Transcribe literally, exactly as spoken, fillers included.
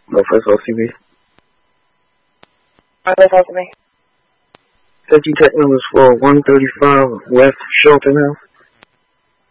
Northwest O C B. Northwest O C B. Safety tech numbers for one thirty-five West Shelton House.